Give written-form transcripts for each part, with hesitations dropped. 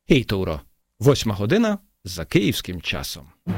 7 óra, 8 година за київським часом.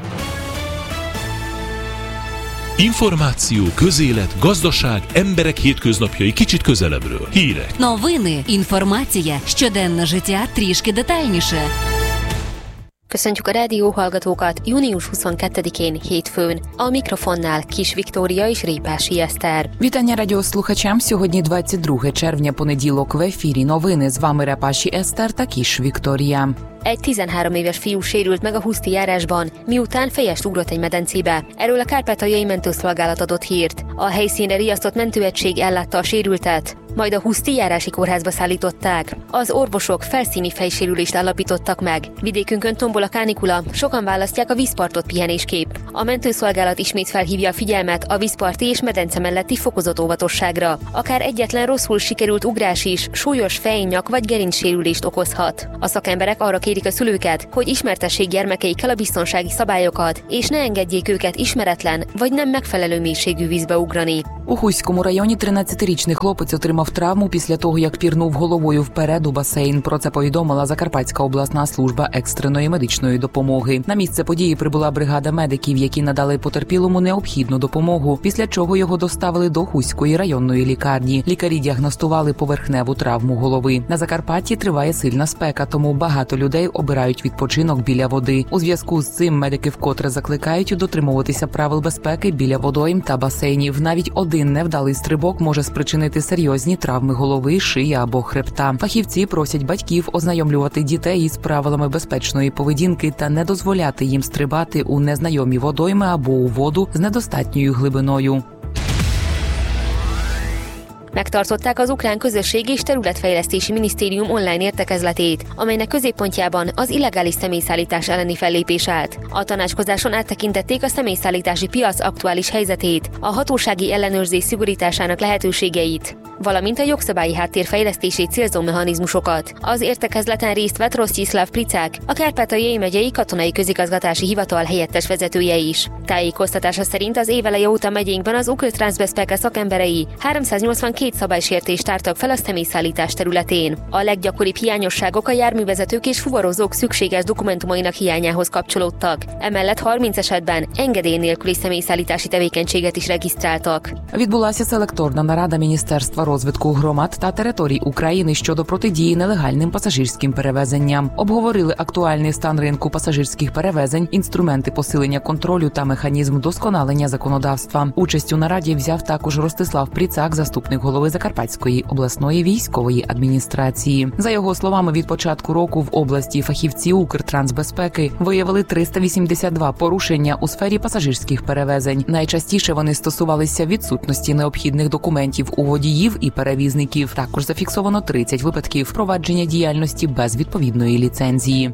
Információ, közélet, gazdaság, emberek hétköznapjai kicsit közelebbről. Hírek. Новини, інформація, щоденне життя трішки детальніше. Köszöntjük a rádióhallgatókat június 22-én hétfőn. A mikrofonnál Kis Viktória és Répási Eszter. Вітання радіослухачам. Сьогодні 22 червня, понеділок, в ефірі новини. З вами Репаші Eszter та Kis Viktória. Egy 13 éves fiú sérült meg a Huszti járásban, miután fejest ugrott egy medencébe. Erről a Kárpátaljai Mentőszolgálat adott hírt. A helyszínre riasztott mentőegység ellátta a sérültet, majd a Huszti járási kórházba szállították. Az orvosok felszíni fejsérülést állapítottak meg. Vidékünkön tombol a kánikula, sokan választják a vízpartot pihenésképp. A mentőszolgálat ismét felhívja a figyelmet a vízparti és medence melletti fokozott óvatosságra. Akár egyetlen rosszul sikerült ugrás is súlyos fejnyak vagy gerincsérülést okozhat. A szakemberek arra kérik a szülőket, hogy ismertessék gyermekeikkel a biztonsági szabályokat, és ne engedjék őket ismeretlen vagy nem megfelelő mélységű vízbe ugrani. У Хуському районі 13-річний хлопець отримав травму після того, як пірнув головою вперед у басейн. Про це повідомила Закарпатська обласна служба екстреної медичної допомоги. На місце події прибула бригада медиків, які надали потерпілому необхідну допомогу, після чого його доставили до Хуської районної лікарні. Лікарі діагностували поверхневу травму голови. На Закарпатті триває сильна спека, тому багато людей обирають відпочинок біля води. У зв'язку з цим медики вкотре закликають дотримуватися правил безпеки біля водойм та басейнів. Навіть один невдалий стрибок може спричинити серйозні травми голови, шиї або хребта. Фахівці просять батьків ознайомлювати дітей із правилами безпечної поведінки та не дозволяти їм стрибати у незнайомі водойми або у воду з недостатньою глибиною. Megtartották az Ukrán Közösség és Területfejlesztési Minisztérium online értekezletét, amelynek középpontjában az illegális személyszállítás elleni fellépés állt. A tanácskozáson áttekintették a személyszállítási piac aktuális helyzetét, a hatósági ellenőrzés szigorításának lehetőségeit, valamint a jogszabályi háttér fejlesztését célzó mechanizmusokat. Az értekezleten részt vett Rosztyiszláv Pricák, a Kárpátaljai megyei katonai közigazgatási hivatal helyettes vezetője is. Tájékoztatása szerint az éveleje óta megyénkben az Ukr-Transzbezpeke szakemberei 382 szabálysértést tártak fel a személyszállítás területén. A leggyakoribb hiányosságok a járművezetők és fuvarozók szükséges dokumentumainak hiányához kapcsolódtak. Emellett 30 esetben engedély nélküli személyszállítási tevékenységet is regisztráltak. Відбулася селекторна нарада Міністерства розвитку громад та територій України щодо протидії нелегальним пасажирським перевезенням. Обговорили актуальний стан ринку пасажирських перевезень, інструменти посилення контролю та механізм вдосконалення законодавства. Участь у нараді взяв також Ростислав Прицак, заступник голови Закарпатської обласної військової адміністрації. За його словами, від початку року в області фахівці Укртрансбезпеки виявили 382 порушення у сфері пасажирських перевезень. Найчастіше вони стосувалися відсутності необхідних документів у водіїв і перевізників. Також зафіксовано 30 випадків провадження діяльності без відповідної ліцензії.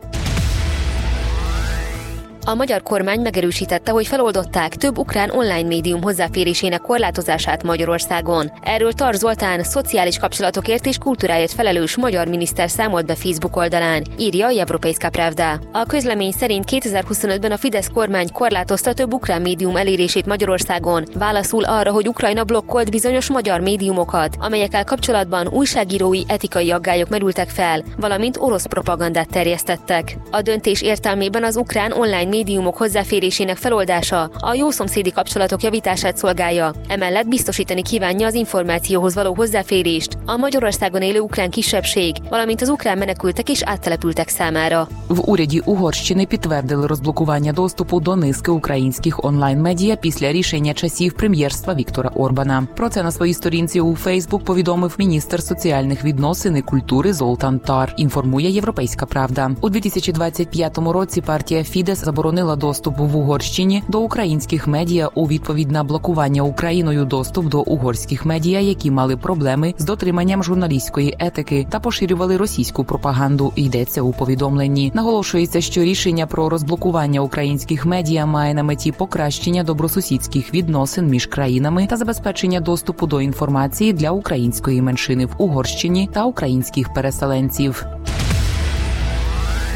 A magyar kormány megerősítette, hogy feloldották több ukrán online médium hozzáférésének korlátozását Magyarországon. Erről Tar Zoltán szociális kapcsolatokért és kultúráért felelős magyar miniszter számolt be Facebook oldalán, írja a Европейска Правда. A közlemény szerint 2025-ben a Fidesz kormány korlátozta több ukrán médium elérését Magyarországon, válaszul arra, hogy Ukrajna blokkolt bizonyos magyar médiumokat, amelyekkel kapcsolatban újságírói etikai aggályok merültek fel, valamint orosz propagandát terjesztettek. A döntés értelmében az ukrán online médiumok hozzáférésének feloldása a jószomszédi kapcsolatok javítását szolgálja, emellett biztosítani kívánja az információhoz való hozzáférést a Magyarországon élő ukrán kisebbség, valamint az ukrán menekültek és áttelepültek számára. В уряді Угорщини підтвердили розблокування доступу до низки українських онлайн-медіа після рішення часів прем'єрства Віктора Орбана. Про це на своїй сторінці у Фейсбук повідомив міністр соціальних відносин і культури Золтан Тар, інформує Європейська Правда. У 2025 році партія Фідес заборонила доступ в Угорщині до українських медіа у відповідь на блокування Україною доступ до угорських медіа, які мали проблеми з дотриманням журналістської етики та поширювали російську пропаганду, йдеться у повідомленні. Наголошується, що рішення про розблокування українських медіа має на меті покращення добросусідських відносин між країнами та забезпечення доступу до інформації для української меншини в Угорщині та українських переселенців.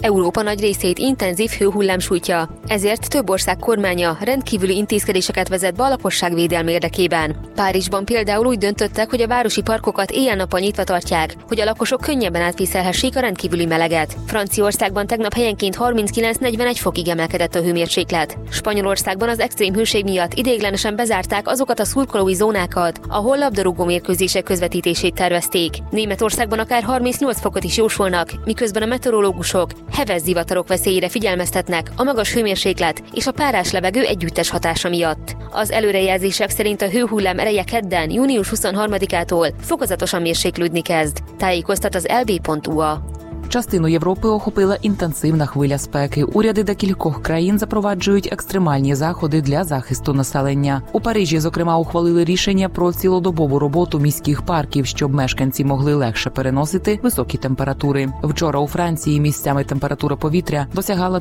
Európa nagy részét intenzív hőhullám sújtja, ezért több ország kormánya rendkívüli intézkedéseket vezet be a lakosság védelme érdekében. Párizsban például úgy döntöttek, hogy a városi parkokat éjjel-nappal nyitva tartják, hogy a lakosok könnyebben átvészelhessék a rendkívüli meleget. Franciaországban tegnap helyenként 39-41 fokig emelkedett a hőmérséklet. Spanyolországban az extrém hőség miatt ideiglenesen bezárták azokat a szurkolói zónákat, ahol labdarúgó mérkőzések közvetítését tervezték. Németországban akár 38 fokot is jósolnak, miközben a meteorológusok heves zivatarok veszélyére figyelmeztetnek a magas hőmérséklet és a párás levegő együttes hatása miatt. Az előrejelzések szerint a hőhullám ereje kedden, június 23-ától fokozatosan mérséklődni kezd. Tájékoztat az lb.ua. Частину Європи охопила інтенсивна хвиля спеки. Уряди декількох країн запроваджують екстремальні заходи для захисту населення. У Парижі, зокрема, ухвалили рішення про цілодобову роботу міських парків, щоб мешканці могли легше переносити високі температури. Вчора у Франції місцями температура повітря досягала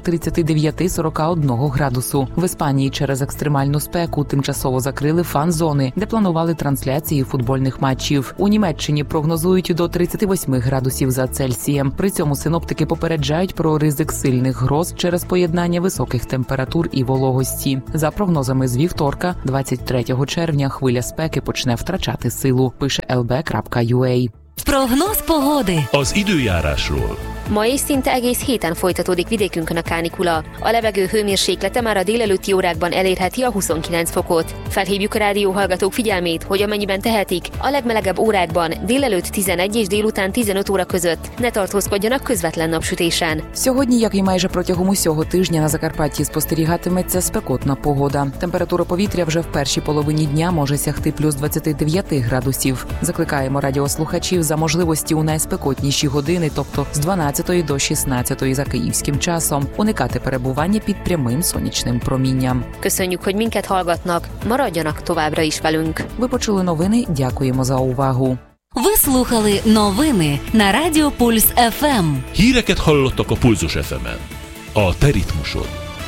39-41 градусу. В Іспанії через екстремальну спеку тимчасово закрили фан-зони, де планували трансляції футбольних матчів. У Німеччині прогнозують до 38 градусів за Цельсієм. При цьому синоптики попереджають про ризик сильних гроз через поєднання високих температур і вологості. За прогнозами з вівторка, 23 червня, хвиля спеки почне втрачати силу, пише lb.ua. Прогноз pogody. Az időjárásról. Ma és szinte egész héten folytatódik vidékünkön a kánikula. A levegő hőmérséklete már a délelőtti órákban elérheti a 29 fokot. Felhívjuk a rádióhallgatók figyelmét, hogy amennyiben tehetik, a legmelegebb órákban délelőtt 11 és délután 15 óra között ne tartózkodjanak közvetlen napsütésen. Сьогодні, як і майже протягом усього тижня, на Закарпатті спостерігатиметься спекотна погода. Температура повітря вже в першій половині дня може сягти плюс 29 градусів. Закликаємо радіослухачів за можливості у найспекотніші години, тобто з 12 до 16 за київським часом, уникати перебування під прямим сонячним промінням. Köszönjük, hogy minket hallgatnak, maradjanak továbbra is velünk. Ви почули новини, дякуємо за увагу. Ви слухали новини на Радіо Пульс ФМ. Híreket hallottak a Pulzus FM-en. A te ritmusod.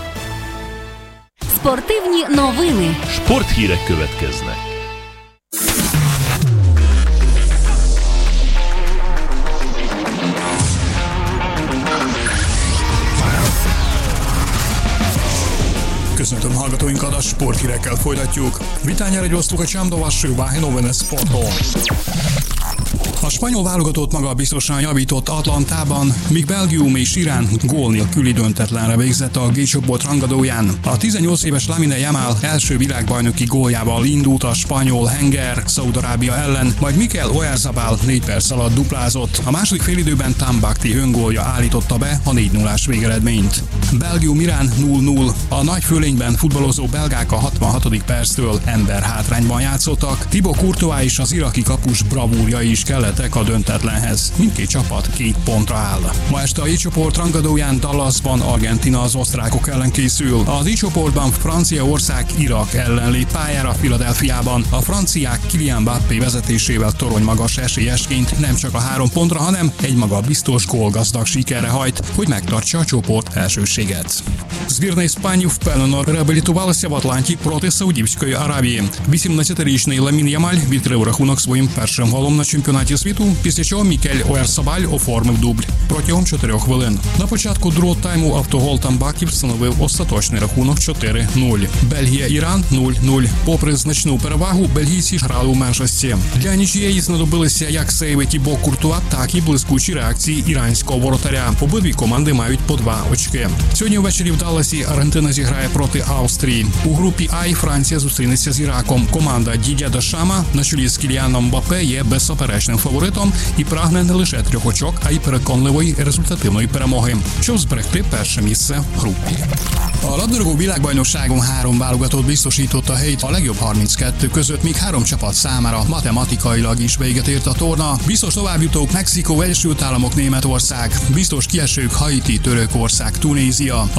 Спортивні новини. Sporthírek következnek. Köszöntöm hallgatóinkat, a sporthírekkel folytatjuk. Vitányára sluchačám do vaše uváhy noviny sportról. A spanyol válogatott maga biztosan javított Atlantában, míg Belgium és Irán gól nélküli döntetlenre végzett a G-csoport rangadóján. A 18 éves Lamine Yamal első világbajnoki góljával indult a spanyol henger Szaúd-Arábia ellen, majd Mikel Oyarzabal 4 perc alatt duplázott. A második félidőben Tambakti öngólja állította be a 4-0-ás végeredményt. Belgium-Irán 0-0. A nagy fölényben futballozó belgák a 66. perctől emberhátrányban játszottak. Thibaut Courtois és az iraki kapus bravúrja is kellettek a döntetlenhez. Mindkét csapat 2 pontra áll. Ma este a I-csoport rangadóján Dallasban Argentina az osztrákok ellen készül. Az I-csoportban Franciaország Irak ellen lép pályára Philadelphiában. A franciák Kylian Mbappé vezetésével torony magas esélyesként nem csak a 3 pontra, hanem egy maga biztos gólgazdag sikerre hajt, hogy megtartsa a csoport elsőséget. Збірна Іспанії впевнено реабілітувалася в Атланті проти Саудівської Аравії. 18-річний Ламін Ямаль відкрив рахунок своїм першим голом на чемпіонаті світу, після чого Мікель Оярзабаль оформив дубль протягом 4 хвилин. На початку другого тайму автогол Тамбакі встановив остаточний рахунок 4-0. Бельгія-Іран 0-0. Попри значну перевагу, бельгійці грали у меншості. Для нічиєї знадобилися як сейви Тібо Куртуа, так і блискучі реакції іранського воротаря. Обидві команди мають по 2 очки. Сьогодні ввечері в Далласі Аргентина зіграє проти Австрії. У групі А Франція зустрінеться з Іраком. Команда Дід'є Дешама на чолі з Кіліаном Мбаппе є беззаперечним фаворитом і прагне не лише 3 очок, а й переконливої результативної перемоги, щоб зберегти перше місце в групі. A labdarúgó világbajnokságon 3 válogatott biztosított a helyt a legjobb 32 között, míg 3 csapat számára matematikailag is véget ért a torna. Biztos továbbjutók Mexikó, Egyesült Államok, Németország. Biztos kiesők Haiti, Törökország, Tunézia. A török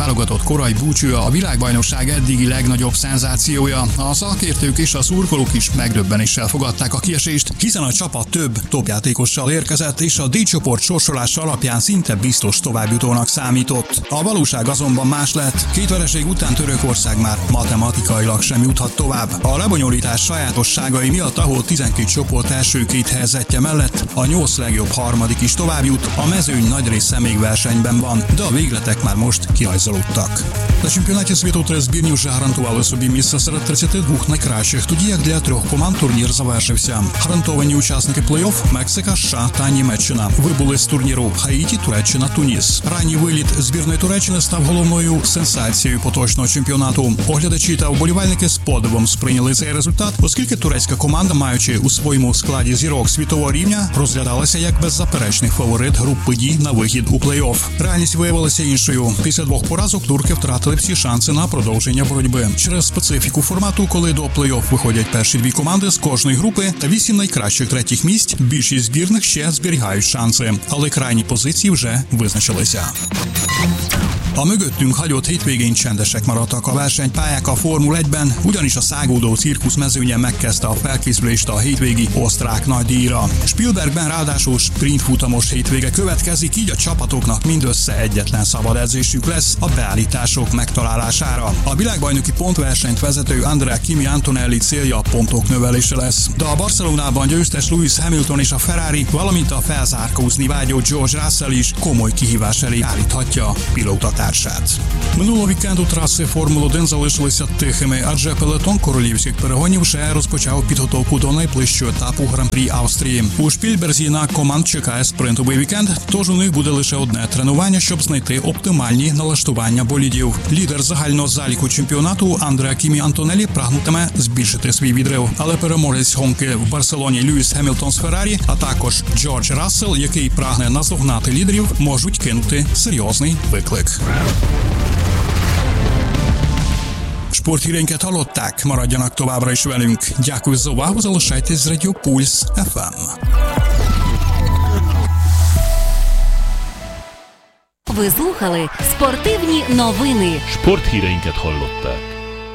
válogatott korai búcsúja a világbajnokság eddigi legnagyobb szenzációja. A szakértők és a szurkolók is megdöbbenéssel fogadták a kiesést, hiszen a csapat több topjátékossal érkezett, és a D-csoport sorsolása alapján szinte biztos továbbjutónak számított. A valóság azonban más lett. 2 vereség után Törökország már matematikailag sem juthat tovább. A lebonyolítás sajátosságai miatt, ahol 12 csoport első 2 helyzetje mellett a 8 legjobb harmadik is tovább jut, a mezőny nagy része még versenyben van, de a végletek már most kirajzolódtak. На чемпионате света у Збірні вже гарантували собі місце серед 32 найкращих, тоді як для 3 команд турнір завершився. Гарантовані учасники плей-офф – Мексика, США та Німеччина. Вибули з турніру Хаїті, Туреччина, Туніс. Ранній виліт збірної Туреччини став головною сенсацією поточного чемпіонату. Оглядачі та вболівальники з подивом сприйняли цей результат, оскільки турецька команда, маючи у своєму складі зірок світового рівня, розглядалася як беззаперечний фаворит групи «Д» на вихід у плей-офф. Реальність виявилася іншою. Після 2 поразок турки втратили всі шанси на продовження боротьби. Через специфіку формату, коли до плей-офф виходять перші 2 команди з кожної групи та 8 найкращих третіх місць, більшість збірних ще зберігають шанси, але крайні позиції вже визначилися. A mögöttünk hagyott hétvégén csendesek maradtak a versenypályák a Formula 1-ben, ugyanis a szágódó cirkusz mezőnyen megkezdte a felkészülést a hétvégi osztrák nagydíjra. Spielbergben ráadásul sprintfutamos hétvége következik, így a csapatoknak mindössze egyetlen szabad edzésük lesz a beállítások megtalálására. A világbajnoki pontversenyt vezető Andrea Kimi Antonelli célja a pontok növelése lesz, de a Barcelonában győztes Lewis Hamilton és a Ferrari, valamint a felzárkózni vágyó George Russell is komoly kihívás elé állíthatja pilótatársát. Минулого вікенду траси Формули-1 залишилися тихими, адже пелетон королівських перегонів вже розпочав підготовку до найближчого етапу Гран-прі Австрії. У Шпільберзі на команд чекає спринтовий вікенд, тож у них буде лише одне тренування, щоб знайти оптимальні налаштування болідів. Лідер загального заліку чемпіонату Андреа Кімі Антонелі прагнутиме збільшити свій відрив, але переможець гонки в Барселоні Льюіс Хемілтон з Феррарі, а також Джордж Рассел, який прагне наздогнати лідерів, можуть кинути серйозний виклик. Sporthíreinket hallották, maradjanak továbbra is velünk. Дякую за увагу, залишайтесь з Радіо Пульс FM. Ви слухали спортивні новини. Sporthíreinket hallották.